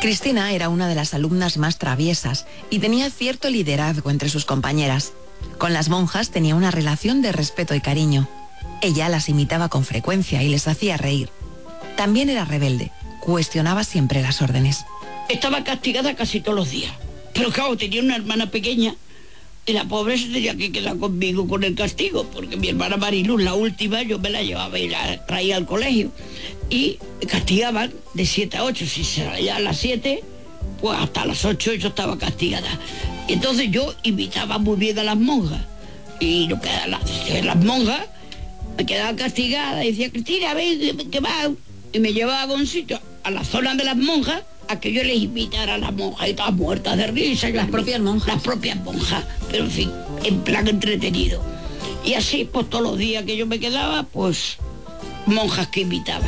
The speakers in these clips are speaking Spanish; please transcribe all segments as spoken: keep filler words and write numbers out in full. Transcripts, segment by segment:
Cristina era una de las alumnas más traviesas y tenía cierto liderazgo entre sus compañeras. Con las monjas tenía una relación de respeto y cariño. Ella las imitaba con frecuencia y les hacía reír. También era rebelde, cuestionaba siempre las órdenes. Estaba castigada casi todos los días, pero claro, tenía una hermana pequeña y la pobre se tenía que quedar conmigo con el castigo, porque mi hermana Mariluz, la última, yo me la llevaba y la traía al colegio y me castigaban de siete a ocho. Si se salía a las siete, pues hasta las ocho yo estaba castigada. Y entonces yo imitaba muy bien a las monjas y lo que las, las monjas me quedaba castigada y decía: Cristina, ven, que va, y me llevaba a un sitio, a la zona de las monjas, a que yo les imitara a las monjas, y todas muertas de risa. Las propias monjas. Las propias monjas, pero en fin, en plan entretenido. Y así, pues todos los días que yo me quedaba, pues monjas que imitaban.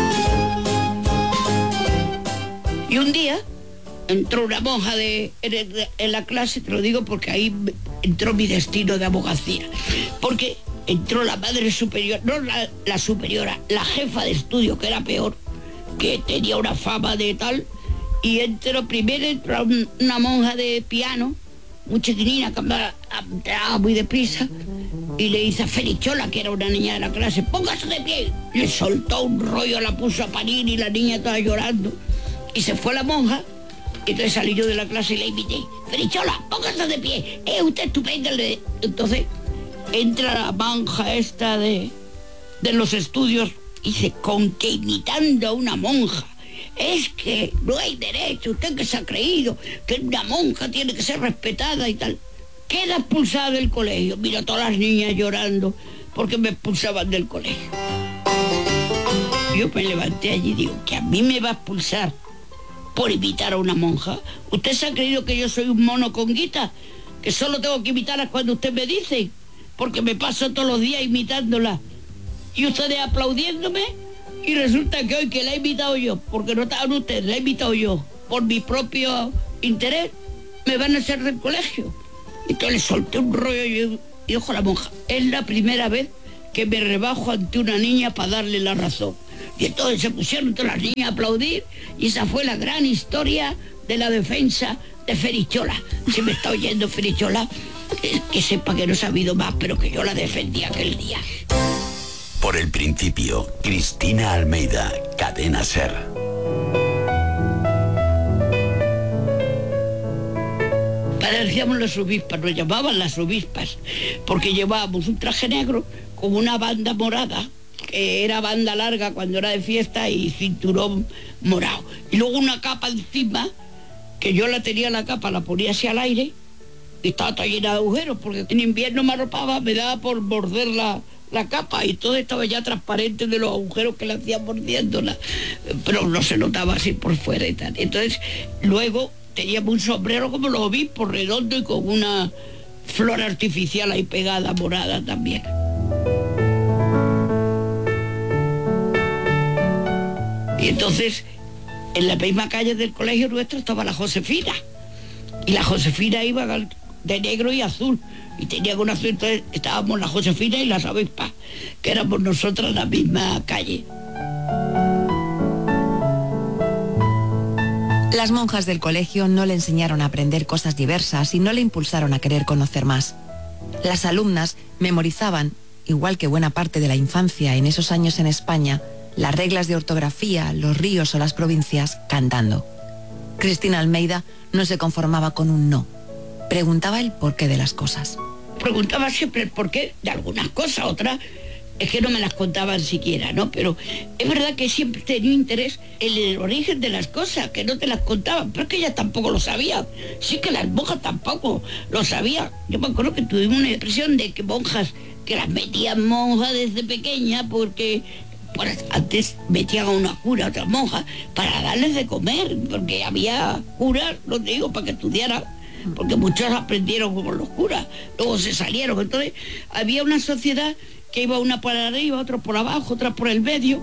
Y un día entró una monja de, en, en la clase, te lo digo porque ahí entró mi destino de abogacía, porque entró la madre superior, no la, la superiora, la jefa de estudio, que era peor, que tenía una fama de tal, y entró primero entró una monja de piano, muy chiquinina, que entraba muy deprisa, y le dice a Ferichola, que era una niña de la clase: póngase de pie. Le soltó un rollo, la puso a parir y la niña estaba llorando, y se fue la monja. Entonces salí yo de la clase y la invité: Ferichola, póngase de pie, eh, usted estupenda. Entonces entra la monja esta de, de los estudios y dice: con que imitando a una monja, es que no hay derecho, usted que se ha creído que una monja tiene que ser respetada y tal. Queda expulsada del colegio. Mira, todas las niñas llorando porque me expulsaban del colegio. Yo me levanté allí y digo: que a mí me va a expulsar por imitar a una monja. ¿Usted se ha creído que yo soy un mono con guita, que solo tengo que imitarlas cuando usted me dice? Porque me paso todos los días imitándola y ustedes aplaudiéndome, y resulta que hoy que la he imitado yo, porque no estaban ustedes, la he imitado yo por mi propio interés, me van a hacer del colegio. Entonces le solté un rollo y dijo la monja: es la primera vez que me rebajo ante una niña para darle la razón. Y entonces se pusieron todas las niñas a aplaudir, y esa fue la gran historia de la defensa de Ferichola. Si me está oyendo Ferichola, que, que sepa que no he sabido más, pero que yo la defendí aquel día. Por el principio, Cristina Almeida, Cadena SER. Parecíamos las obispas, nos llamaban las obispas, porque llevábamos un traje negro con una banda morada, que era banda larga cuando era de fiesta, y cinturón morado. Y luego una capa encima, que yo la tenía la capa, la ponía hacia el aire, y estaba toda llena de agujeros, porque en invierno me arropaba, me daba por morder la, la capa, y todo estaba ya transparente de los agujeros que le hacían mordiéndola, pero no se notaba así por fuera y tal. Entonces, luego teníamos un sombrero como los obispos, redondo y con una flor artificial ahí pegada, morada también. Y entonces, en la misma calle del colegio nuestro estaba la Josefina, y la Josefina iba de negro y azul, y tenía una azul. Entonces estábamos la Josefina y las avispas, que éramos nosotras en la misma calle. Las monjas del colegio no le enseñaron a aprender cosas diversas y no le impulsaron a querer conocer más. Las alumnas memorizaban, igual que buena parte de la infancia en esos años en España, las reglas de ortografía, los ríos o las provincias, cantando. Cristina Almeida no se conformaba con un no. Preguntaba el porqué de las cosas. Preguntaba siempre el porqué de algunas cosas, otras es que no me las contaban siquiera, ¿no? Pero es verdad que siempre tenía interés en el origen de las cosas, que no te las contaban, pero es que ellas tampoco lo sabían. Sí, que las monjas tampoco lo sabían. Yo me acuerdo que tuvimos una impresión de que monjas, que las metían monjas desde pequeña, porque pues, antes metían a una cura, a otra monja, para darles de comer, porque había curas, no te digo, para que estudiaran, porque muchos aprendieron como los curas, luego se salieron. Entonces había una sociedad que iba una por arriba, otra por abajo, otra por el medio.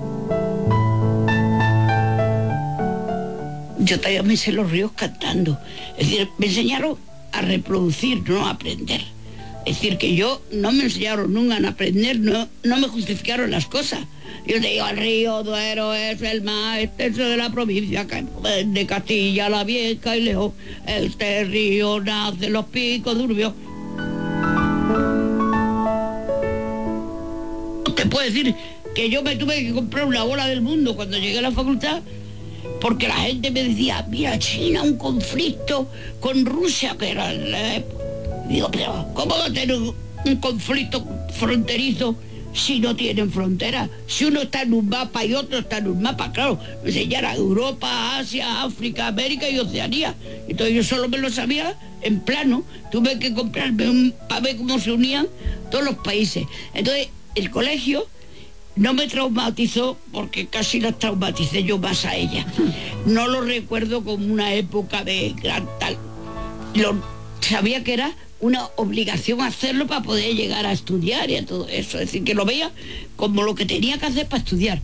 Yo todavía me sé los ríos cantando. Es decir, me enseñaron a reproducir, no a aprender. Es decir, que yo no me enseñaron nunca a aprender, no, no me justificaron las cosas. Yo te digo, el río Duero es el más extenso de la provincia de Castilla la Vieja y León. Este río nace en los picos de Urbio. Te puedo decir que yo me tuve que comprar una bola del mundo cuando llegué a la facultad, porque la gente me decía, mira, China, un conflicto con Rusia, que era la época. Digo, pero ¿cómo va a tener un, un conflicto fronterizo si no tienen frontera? Si uno está en un mapa y otro está en un mapa, claro, me enseñaron Europa, Asia, África, América y Oceanía. Entonces yo solo me lo sabía en plano, tuve que comprarme un para ver cómo se unían todos los países. Entonces el colegio no me traumatizó, porque casi las traumaticé yo más a ella. No lo recuerdo como una época de gran tal. Lo, sabía que era una obligación hacerlo para poder llegar a estudiar y a todo eso. Es decir, que lo veía como lo que tenía que hacer para estudiar.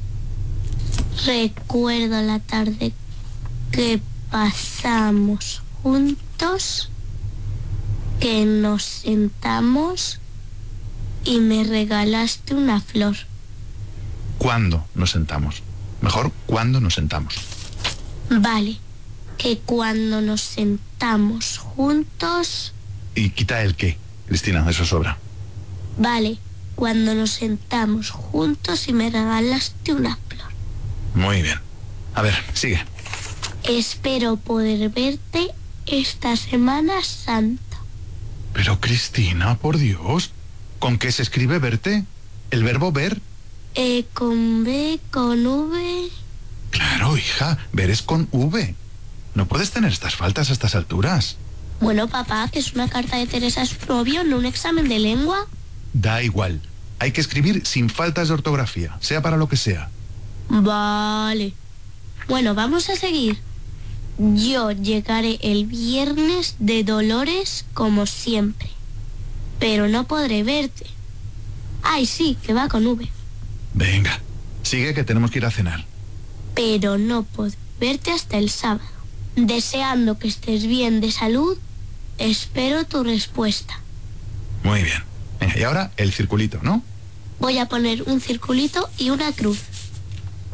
Recuerdo la tarde que pasamos juntos, que nos sentamos y me regalaste una flor. ¿Cuándo nos sentamos? Mejor, ¿cuándo nos sentamos? Vale, que cuando nos sentamos juntos... Y quita el qué, Cristina, eso sobra. Vale, cuando nos sentamos juntos y me regalaste una flor. Muy bien. A ver, sigue. Espero poder verte esta Semana Santa. Pero Cristina, por Dios, ¿con qué se escribe verte? ¿El verbo ver? Eh, con B, con V... Claro, hija, ver es con V. No puedes tener estas faltas a estas alturas. Bueno, papá, que es una carta de Teresa a su novio, no un examen de lengua. Da igual. Hay que escribir sin faltas de ortografía, sea para lo que sea. Vale. Bueno, vamos a seguir. Yo llegaré el viernes de Dolores como siempre, pero no podré verte. Ay, sí, que va con V. Venga, sigue que tenemos que ir a cenar. Pero no podré verte hasta el sábado. Deseando que estés bien de salud, espero tu respuesta. Muy bien. Venga, y ahora el circulito, ¿no? Voy a poner un circulito y una cruz.